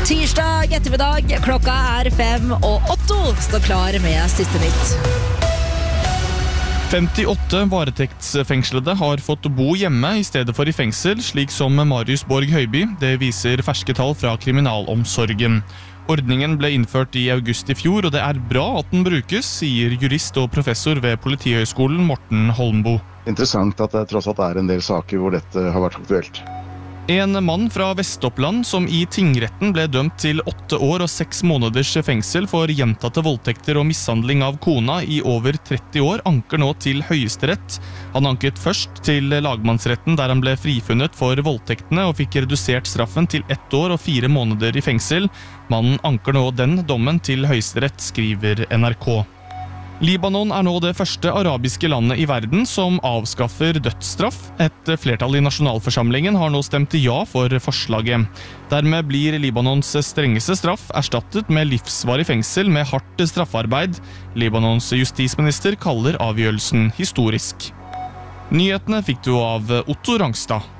tirsdag ettermiddag. Klokka 5, og Otto står klar med siste nytt. 58 varetektsfengslede har fått bo hjemme i stedet for i fengsel, slik som Marius Borg Høiby. Det viser ferske tall fra kriminalomsorgen. Ordningen ble innført i august i fjor, og det er bra at den brukes, sier jurist og professor ved Politihøgskolen Morten Holmbo. Interessant at det tross alt er en del saker hvor dette har vært aktuelt. En mann fra Vestoppland som i tingretten ble dømt til 8 år og 6 måneders fengsel for gjentatte voldtekter og mishandling av kona i over 30 år, anker nå til Høyesterett. Han anket først til lagmannsretten der han ble frifunnet for voldtektene og fikk redusert straffen til 1 år og 4 måneder i fengsel. Mannen anker nå den dommen til Høyesterett, skriver NRK. Libanon er nå det første arabiske landet i verden som avskaffer dødsstraff. Et flertall i nasjonalforsamlingen har nå stemt ja for forslaget. Dermed blir Libanons strengeste straff erstattet med livsvarig fengsel med hardt straffarbeid. Libanons justisminister kaller avgjørelsen historisk. Nyhetene fikk du av Otto Rangstad.